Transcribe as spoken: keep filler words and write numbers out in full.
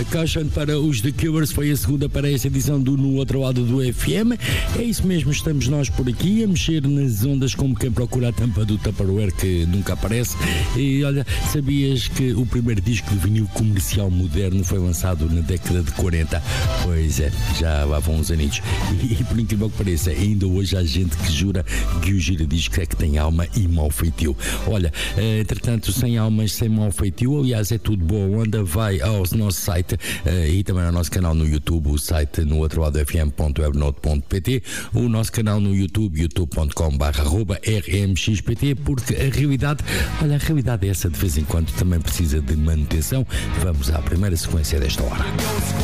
Caution para os The Cures, foi a segunda para esta edição do No Outro Lado do F M. É isso mesmo, estamos nós por aqui a mexer nas ondas como quem procura a tampa do Tupperware que nunca aparece. E olha, sabias que o primeiro disco de vinil comercial moderno foi lançado na década de quarenta? Pois é, já lá vão uns aninhos. E, e por incrível que pareça, ainda hoje há gente que jura que o giradiscos é que tem alma e mau feitio. Olha, entretanto, sem almas, sem mau feitio, aliás, é tudo boa onda, vai ao nosso site uh, e também ao nosso canal no YouTube, o site no outro lado f m ponto webnote ponto p t, o nosso canal no YouTube, youtube ponto com barra r m x p t, porque a realidade, olha, a realidade é essa, de vez em quando também precisa de manutenção. Vamos à primeira sequência desta hora.